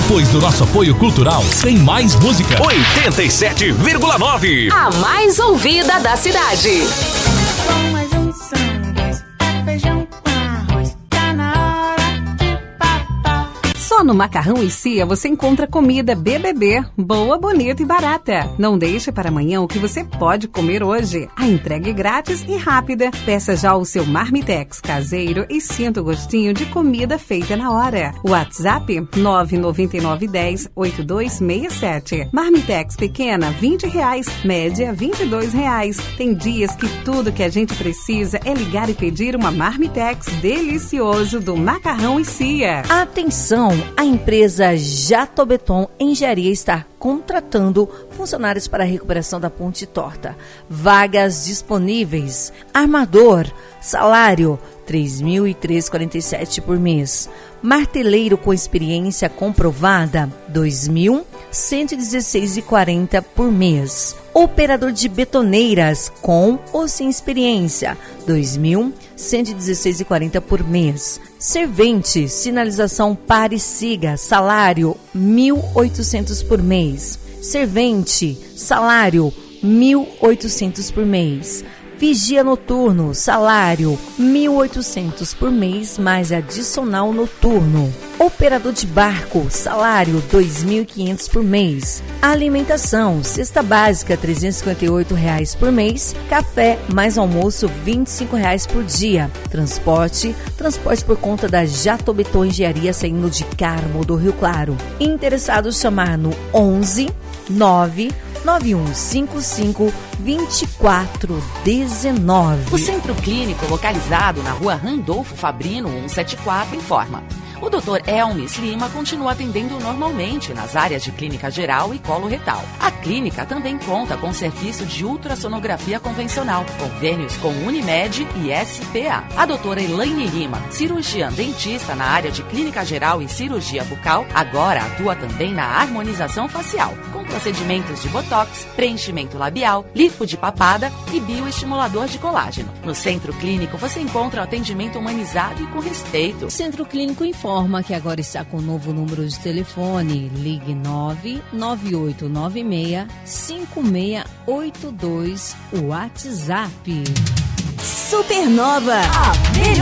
Depois do nosso apoio cultural, tem mais música. 87,9. A mais ouvida da cidade. Com mais um sanduíche, feijão com arroz, tá na hora de papar. Só no Macarrão e Cia você encontra comida BBB, boa, bonita e barata. Não deixe para amanhã o que você pode comer hoje. A entrega é grátis e rápida. Peça já o seu Marmitex caseiro e sinta o gostinho de comida feita na hora. WhatsApp 999108267. Marmitex pequena R$20, média R$22. Tem dias que tudo que a gente precisa é ligar e pedir uma Marmitex delicioso do Macarrão e Cia. Atenção! A empresa Jatobeton Engenharia está contratando funcionários para a recuperação da ponte torta. Vagas disponíveis. Armador, salário R$3.347 por mês. Marteleiro com experiência comprovada, R$2.116,40 por mês. Operador de betoneiras com ou sem experiência, R$2.116,40 por mês. Servente, sinalização pare e siga, salário R$1.800 por mês. Servente, salário R$1.800 por mês. Vigia noturno, salário R$1.800 por mês, mais adicional noturno. Operador de barco, salário R$2.500 por mês. Alimentação, cesta básica R$358 por mês. Café mais almoço R$25 por dia. Transporte por conta da Jatobeton Engenharia saindo de Carmo do Rio Claro. Interessados chamar no 11 991552419. O Centro Clínico, localizado na rua Randolfo Fabrino 174, informa. O Dr. Elmis Lima continua atendendo normalmente nas áreas de clínica geral e colo retal. A clínica também conta com serviço de ultrassonografia convencional, convênios com Unimed e SPA. A doutora Elaine Lima, cirurgiã dentista na área de clínica geral e cirurgia bucal, agora atua também na harmonização facial, com procedimentos de botox, preenchimento labial, lipo de papada e bioestimulador de colágeno. No Centro Clínico você encontra atendimento humanizado e com respeito. O Centro Clínico informa que agora está com um novo número de telefone. Ligue 99896-5682. WhatsApp. Supernova.